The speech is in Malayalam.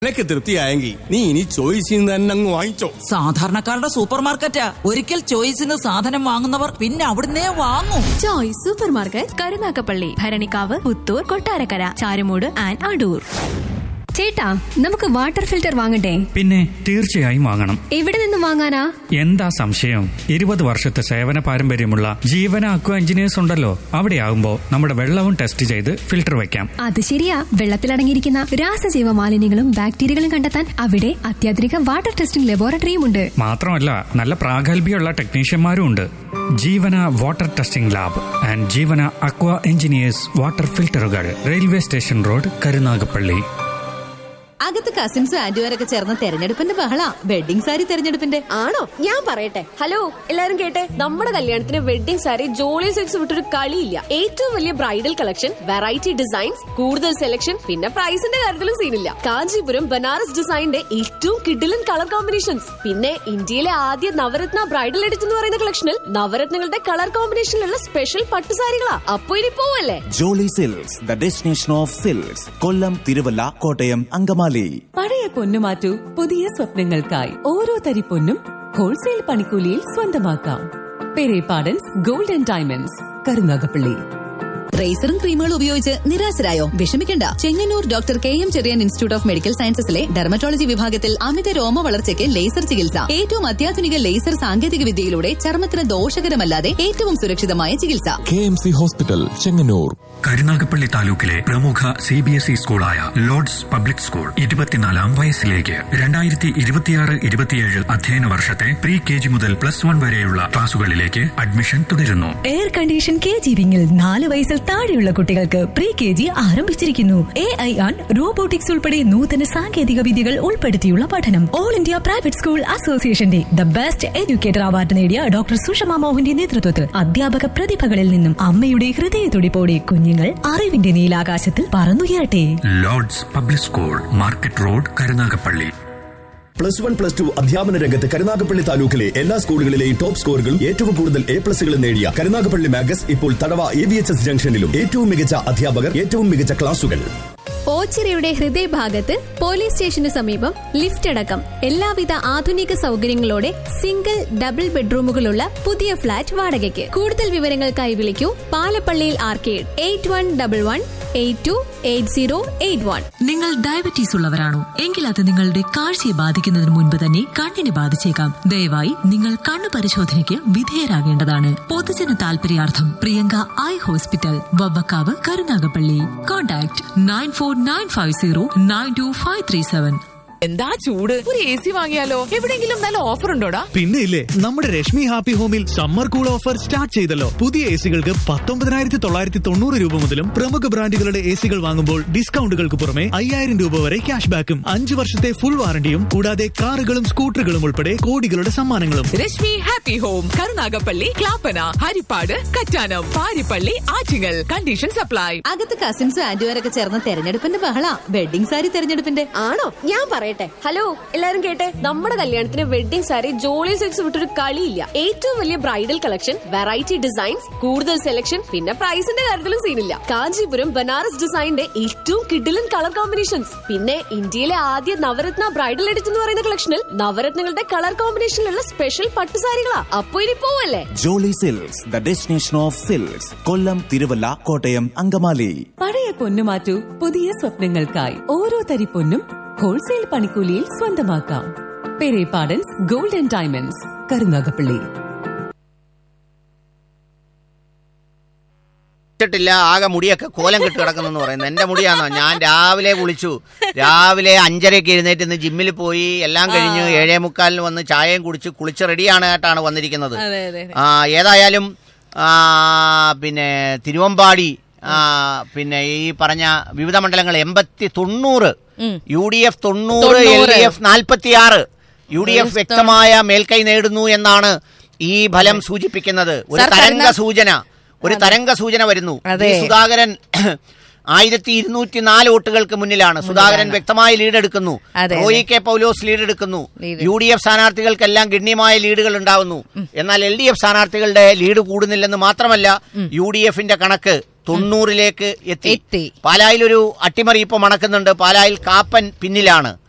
നിനക്ക് തൃപ്തിയായെങ്കിൽ നീ ഇനി ചോയ്സിൽ തന്നെ അങ്ങ് വാങ്ങിച്ചോ. സാധാരണക്കാരുടെ സൂപ്പർ മാർക്കറ്റാ. ഒരിക്കൽ ചോയ്സിന് സാധനം വാങ്ങുന്നവർ പിന്നെ അവിടുന്നേ വാങ്ങും. Choice super market, Karunagappally, Bharanikkavu, Puthur, Kottarakkara, Charummood and Adoor. ചേട്ടാ, നമുക്ക് വാട്ടർ ഫിൽറ്റർ വാങ്ങണ്ടേ? പിന്നെ തീർച്ചയായും വാങ്ങണം. എവിടെ നിന്ന് വാങ്ങാനാ? എന്താ സംശയം? 20 വർഷത്തെ സേവന പാരമ്പര്യമുള്ള ജീവന അക്വ എഞ്ചിനീയേഴ്സ് ഉണ്ടല്ലോ. അവിടെ ആകുമ്പോ നമ്മുടെ വെള്ളവും ടെസ്റ്റ് ചെയ്ത് ഫിൽറ്റർ വെക്കാം. അത് ശരിയാ. വെള്ളത്തിലടങ്ങിയിരിക്കുന്ന രാസജീവ മാലിന്യങ്ങളും ബാക്ടീരിയകളും കണ്ടെത്താൻ അവിടെ അത്യാധുനിക വാട്ടർ ടെസ്റ്റിംഗ് ലബോറട്ടറിയും ഉണ്ട്. മാത്രമല്ല, നല്ല പ്രാഗൽഭ്യമുള്ള ടെക്നീഷ്യന്മാരും ഉണ്ട്. ജീവന വാട്ടർ ടെസ്റ്റിംഗ് ലാബ് ആൻഡ് ജീവന aqua engineers water ഫിൽറ്ററുകൾ, railway station road, Karunagappally. അകത്ത് കസിൻസും ആന്റിമാരൊക്കെ ചേർന്ന തെരഞ്ഞെടുപ്പിന്റെ ബഹള. വെഡിങ് സാരി തെരഞ്ഞെടുപ്പിന്റെ ആണോ? ഞാൻ പറയട്ടെ. ഹലോ എല്ലാരും കേട്ടെ, നമ്മുടെ കല്യാണത്തിന് വെഡിങ് സാരി ജോളി സിൽക്സ് വിട്ടൊരു കളിയില്ല. ഏറ്റവും വലിയ ബ്രൈഡൽ കളക്ഷൻ, വെറൈറ്റി ഡിസൈൻസ്, കൂടുതൽ സെലക്ഷൻ, പിന്നെ പ്രൈസിന്റെ കാര്യത്തിലും സീനില്ല. കാഞ്ചീപുരം ബനാറസ് ഡിസൈനിന്റെ ഏറ്റവും കിഡിലൻ കളർ കോമ്പിനേഷൻസ്, പിന്നെ ഇന്ത്യയിലെ ആദ്യ നവരത്ന ബ്രൈഡൽ എഡിറ്റ് എന്ന് പറയുന്ന കളക്ഷനിൽ നവരത്നങ്ങളുടെ കളർ കോമ്പിനേഷനിലുള്ള സ്പെഷ്യൽ പട്ടുസാരികളാ. അപ്പൊ ഇനി പോവല്ലേ? Jolly silks, the destination of silks. കൊല്ലം, തിരുവല്ല, കോട്ടയം, അങ്കമാലി. പഴയ പൊന്നു മാറ്റൂ പുതിയ സ്വപ്നങ്ങൾക്കായി. ഓരോ തരി പൊന്നും ഹോൾസെയിൽ പണിക്കൂലിയിൽ സ്വന്തമാക്കാം. Perepadans gold and diamonds, Karunagappally. റേസറും ക്രീമുകളും ഉപയോഗിച്ച് നിരാശരായോ? വിഷമിക്കണ്ട. Chengannur doctor KM Cherian institute of medical സയൻസസിലെ dermatology വിഭാഗത്തിൽ അമിത രോമ വളർച്ചയ്ക്ക് ലേസർ ചികിത്സ. ഏറ്റവും അത്യാധുനിക ലേസർ സാങ്കേതിക വിദ്യയിലൂടെ ചർമ്മത്തിന് ദോഷകരമല്ലാതെ ഏറ്റവും സുരക്ഷിതമായ ചികിത്സ. KMC hospital, Chengannur. കരുനാഗപ്പള്ളി താലൂക്കിലെ പ്രമുഖ CBSE സ്കൂളായ ലോർഡ്സ് പബ്ലിക് സ്കൂൾ 24ാം വയസ്സിലേക്ക് 2026-27 അധ്യയന വർഷത്തെ പ്രീ KG മുതൽ +1 വരെയുള്ള ക്ലാസുകളിലേക്ക് അഡ്മിഷൻ തുടരുന്നു. എയർ കണ്ടീഷൻ KG വിങ്ങിൽ 4 വയസ്സിൽ താഴെയുള്ള കുട്ടികൾക്ക് പ്രീ KG ആരംഭിച്ചിരിക്കുന്നു. AI ആൻഡ് റോബോട്ടിക്സ് ഉൾപ്പെടെ നൂതന സാങ്കേതിക വിദ്യകൾ ഉൾപ്പെടുത്തിയുള്ള പഠനം. ഓൾ ഇന്ത്യ പ്രൈവറ്റ് സ്കൂൾ അസോസിയേഷന്റെ ദ ബെസ്റ്റ് എഡ്യൂക്കേറ്റർ അവാർഡ് നേടിയ ഡോക്ടർ സുഷമ മോഹന്റെ നേതൃത്വത്തിൽ അധ്യാപക പ്രതിഭകളിൽ നിന്നും അമ്മയുടെ ഹൃദയത്തുടിപ്പോടെ കുഞ്ഞുങ്ങൾ അറിവിന്റെ നീലാകാശത്തിൽ പറന്നുയരട്ടെ. Lord's public school, market road, Karunagappally. +1, +2 അധ്യാപന രംഗത്ത് കരുനാഗപ്പള്ളി താലൂക്കിലെ എല്ലാ സ്കൂളുകളിലെയും ടോപ്പ് സ്കോറുകളും ഏറ്റവും കൂടുതൽ A+കളും നേടിയ കരുനാഗപ്പള്ളി മാഗസ് ഇപ്പോൾ തടവ AVHS ജംഗ്ഷനിലും. ഏറ്റവും മികച്ച അധ്യാപകർ, ഏറ്റവും മികച്ച ക്ലാസുകൾ. ഓച്ചിറയുടെ ഹൃദയഭാഗത്ത് പോലീസ് സ്റ്റേഷന് സമീപം ലിഫ്റ്റ് അടക്കം എല്ലാവിധ ആധുനിക സൗകര്യങ്ങളോടെ സിംഗിൾ ഡബിൾ ബെഡ്റൂമുകളുള്ള പുതിയ ഫ്ളാറ്റ് വാടകയ്ക്ക്. കൂടുതൽ വിവരങ്ങൾക്കായി വിളിക്കൂ പാലപ്പള്ളിയിൽ ആർക്കേഡ് 8111828081. നിങ്ങൾ ഡയബറ്റീസ് ഉള്ളവരാണോ? എങ്കിൽ അത് നിങ്ങളുടെ കാഴ്ചയെ ബാധിക്കുന്നതിന് മുൻപ് തന്നെ കണ്ണിനെ ബാധിച്ചേക്കാം. ദയവായി നിങ്ങൾ കണ്ണു പരിശോധനയ്ക്ക് വിധേയരാകേണ്ടതാണ്. പൊതുജന താൽപര്യാർത്ഥം Priyanka eye hospital, Vavvakkavu, Karunagappally. Contact 9495092537. എന്താ ചൂട്? ഒരു AC വാങ്ങിയാലോ? എവിടെയെങ്കിലും നല്ല ഓഫർ ഉണ്ടോടാ? പിന്നെ ഇല്ലേ, നമ്മുടെ രശ്മി ഹാപ്പി ഹോമിൽ സമ്മർ കൂൾ ഓഫർ സ്റ്റാർട്ട് ചെയ്തല്ലോ. പുതിയ ACകൾക്ക് 19,990 രൂപ മുതലും പ്രമുഖ ബ്രാൻഡുകളുടെ ACകൾ വാങ്ങുമ്പോൾ ഡിസ്കൗണ്ടുകൾക്ക് പുറമെ 5,000 രൂപ വരെ ക്യാഷ് ബാക്കും 5 വർഷത്തെ ഫുൾ വാറണ്ടിയും കൂടാതെ കാറുകളും സ്കൂട്ടറുകളും ഉൾപ്പെടെ കോടികളുടെ സമ്മാനങ്ങളും. Rashmi happy home, Karunagappally, Clappana, Harippad, Kattanam, Parippally, Attingal. Condition supply. അകത്ത് കസിൻസും ആന്റിമാരൊക്കെ ചേർന്ന തെരഞ്ഞെടുപ്പിന്റെ ബഹള. വെഡിങ് സാരി തെരഞ്ഞെടുപ്പിന്റെ ആണോ? ഞാൻ പറയട്ടെ. ഹലോ എല്ലാരും കേട്ടെ, നമ്മുടെ കല്യാണത്തിന് വെഡിങ് സാരി ജോളി സിൽക്സ് വിട്ടൊരു കളിയില്ല. ഏറ്റവും വലിയ ബ്രൈഡൽ കളക്ഷൻ, വെറൈറ്റി ഡിസൈൻസ്, കൂടുതൽ സെലക്ഷൻ, പിന്നെ പ്രൈസിന്റെ കാര്യത്തിലും സീനില്ല. കാഞ്ചീപുരം ബനാറസ് ഡിസൈനിന്റെ ഏറ്റവും കിഡിലൻ കളർ കോമ്പിനേഷൻസ്, പിന്നെ ഇന്ത്യയിലെ ആദ്യ നവരത്ന ബ്രൈഡൽ എഡിറ്റ് എന്ന് പറയുന്ന കളക്ഷനിൽ നവരത്നങ്ങളുടെ കളർ കോമ്പിനേഷനിലുള്ള സ്പെഷ്യൽ പട്ടുസാരികളാ. അപ്പൊ ഇനി പോവല്ലേ? Jolly silks, the destination of silks. കൊല്ലം, തിരുവല്ല, കോട്ടയം, അങ്കമാലി. പഴയ പൊന്നു മാറ്റൂ പുതിയ സ്വപ്നങ്ങൾക്കായി. ഓരോ തരി പൊന്നും ഹോൾസെയിൽ പണിക്കൂലിയിൽ സ്വന്തമാക്കാം. Perepadans gold and diamonds, Karunagappally. ആകെ മുടിയൊക്കെ കോലം കെട്ട് കിടക്കുന്നെന്ന് പറയുന്നത് എന്റെ മുടിയാണോ? ഞാൻ രാവിലെ കുളിച്ചു. രാവിലെ 5:30 എഴുന്നേറ്റ് ഇന്ന് ജിമ്മിൽ പോയി. എല്ലാം കഴിഞ്ഞ് 7:45 വന്ന് ചായയും കുടിച്ച് കുളിച്ച് റെഡിയാണ് കേട്ടാണ് വന്നിരിക്കുന്നത്. ഏതായാലും പിന്നെ തിരുവമ്പാടി, പിന്നെ ഈ പറഞ്ഞ വിവിധ മണ്ഡലങ്ങൾ 90 UDF 90, LDF 46. UDF വ്യക്തമായ മേൽക്കൈ നേടുന്നു എന്നാണ് ഈ ഫലം സൂചിപ്പിക്കുന്നത്. ഒരു തരംഗ സൂചന വരുന്നു. സുധാകരൻ 1204 വോട്ടുകൾക്ക് മുന്നിലാണ്. സുധാകരൻ വ്യക്തമായ ലീഡ് എടുക്കുന്നു. റോയി കെ പൗലോസ് ലീഡ് എടുക്കുന്നു. UDF സ്ഥാനാർത്ഥികൾക്കെല്ലാം ഗണ്യമായ ലീഡുകൾ ഉണ്ടാവുന്നു. എന്നാൽ LDF സ്ഥാനാർത്ഥികളുടെ ലീഡ് കൂടുന്നില്ലെന്ന് മാത്രമല്ല, UDFന്റെ കണക്ക് 90ലേക്ക് എത്തി. പാലായിൽ ഒരു അട്ടിമറി ഇപ്പൊ മണക്കുന്നുണ്ട്. പാലായിൽ കാപ്പൻ പിന്നിലാണ്.